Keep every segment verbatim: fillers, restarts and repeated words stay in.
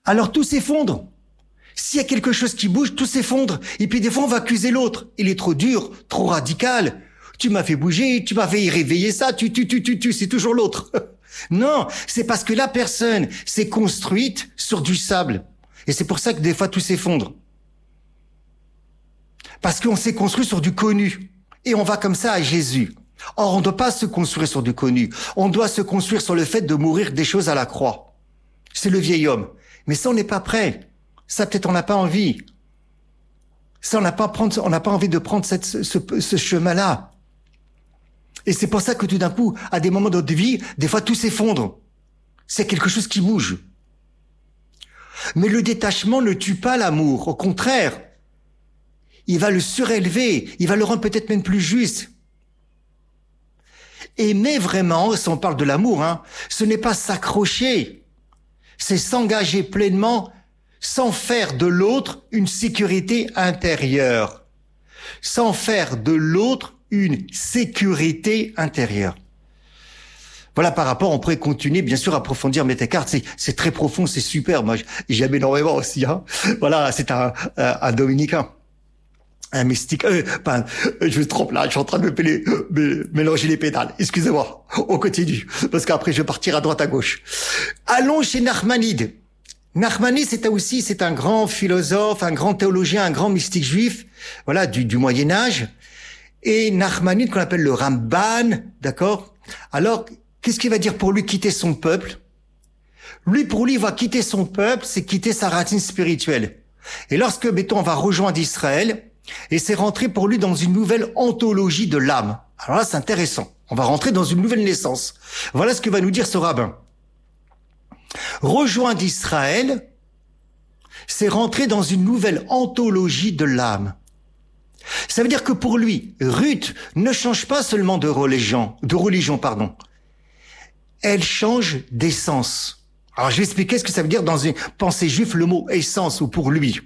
alors tout s'effondre. S'il y a quelque chose qui bouge, tout s'effondre. Et puis des fois, on va accuser l'autre. Il est trop dur, trop radical. Tu m'as fait bouger, tu m'as fait réveiller ça, tu, tu, tu, tu, tu, c'est toujours l'autre. Non, c'est parce que la personne s'est construite sur du sable. Et c'est pour ça que des fois, tout s'effondre. Parce qu'on s'est construit sur du connu. Et on va comme ça à Jésus. Or, on ne doit pas se construire sur du connu. On doit se construire sur le fait de mourir des choses à la croix. C'est le vieil homme. Mais ça, on n'est pas prêt. Ça, peut-être, on n'a pas envie. Ça, on n'a pas prendre, on n'a pas envie de prendre cette, ce, ce chemin-là. Et c'est pour ça que tout d'un coup, à des moments de notre vie, des fois, tout s'effondre. C'est quelque chose qui bouge. Mais le détachement ne tue pas l'amour. Au contraire, il va le surélever. Il va le rendre peut-être même plus juste. Aimer vraiment, si on parle de l'amour, hein, ce n'est pas s'accrocher. C'est s'engager pleinement sans faire de l'autre une sécurité intérieure. Sans faire de l'autre une sécurité intérieure. Voilà, par rapport, on pourrait continuer, bien sûr, à approfondir Métacarte. C'est, c'est très profond, c'est super. Moi, j'aime énormément aussi, hein. Voilà, c'est un, un, un dominicain. Un mystique. Euh, ben, je me trompe là, je suis en train de me, péler, me mélanger les pédales. Excusez-moi. On continue. Parce qu'après, je vais partir à droite, à gauche. Allons chez Nachmanide. Nachmanide, c'est aussi, c'est un grand philosophe, un grand théologien, un grand mystique juif, voilà, du, du Moyen-Âge. Et Nachmanide, qu'on appelle le Ramban, d'accord? Alors, qu'est-ce qu'il va dire pour lui quitter son peuple? Lui, pour lui, il va quitter son peuple, c'est quitter sa racine spirituelle. Et lorsque, mettons, on va rejoindre Israël, et c'est rentrer pour lui dans une nouvelle ontologie de l'âme. Alors là, c'est intéressant. On va rentrer dans une nouvelle naissance. Voilà ce que va nous dire ce rabbin. Rejoindre Israël, c'est rentrer dans une nouvelle ontologie de l'âme. Ça veut dire que pour lui, Ruth ne change pas seulement de religion, de religion, pardon. Elle change d'essence. Alors, je vais expliquer ce que ça veut dire dans une pensée juive, le mot essence, ou pour lui.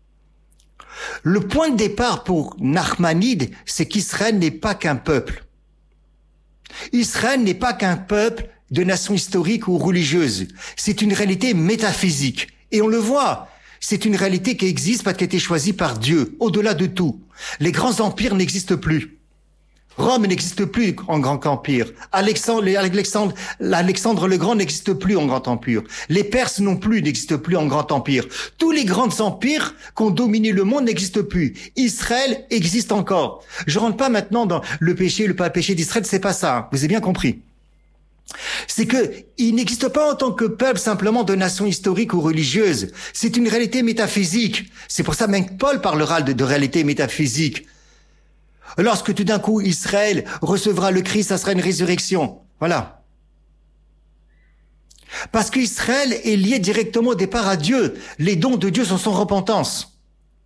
Le point de départ pour Nachmanide, c'est qu'Israël n'est pas qu'un peuple. Israël n'est pas qu'un peuple de nation historique ou religieuse. C'est une réalité métaphysique. Et on le voit. C'est une réalité qui existe parce qu'elle a été choisie par Dieu, au-delà de tout. Les grands empires n'existent plus. Rome n'existe plus en grand empire. Alexandre, Alexandre, Alexandre le Grand n'existe plus en grand empire. Les Perses non plus n'existent plus en grand empire. Tous les grands empires qui ont dominé le monde n'existent plus. Israël existe encore. Je rentre pas maintenant dans le péché, le pas péché d'Israël, c'est pas ça. Hein. Vous avez bien compris. C'est que il n'existe pas en tant que peuple simplement de nation historique ou religieuse. C'est une réalité métaphysique. C'est pour ça même que Paul parlera de, de réalité métaphysique. Lorsque tout d'un coup Israël recevra le Christ, ça sera une résurrection. Voilà. Parce qu'Israël est lié directement au départ à Dieu. Les dons de Dieu sont sans repentance.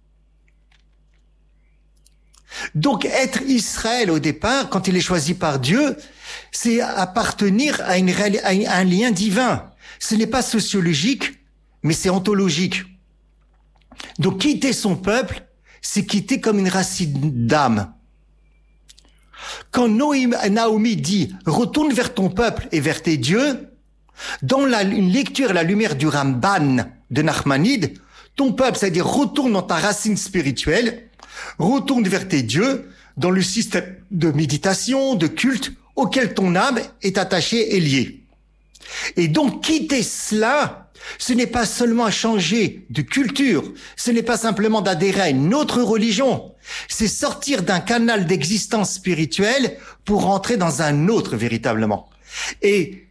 Donc être Israël au départ, quand il est choisi par Dieu, c'est appartenir à, une, à un lien divin. Ce n'est pas sociologique, mais c'est ontologique. Donc quitter son peuple, c'est quitter comme une racine d'âme. Quand Naomi dit « retourne vers ton peuple et vers tes dieux », dans la, une lecture à la lumière du Ramban de Nachmanide, ton peuple, c'est-à-dire retourne dans ta racine spirituelle, retourne vers tes dieux, dans le système de méditation, de culte, auquel ton âme est attachée et liée. Et donc quitter cela, ce n'est pas seulement changer de culture, ce n'est pas simplement d'adhérer à une autre religion, c'est sortir d'un canal d'existence spirituelle pour rentrer dans un autre véritablement. Et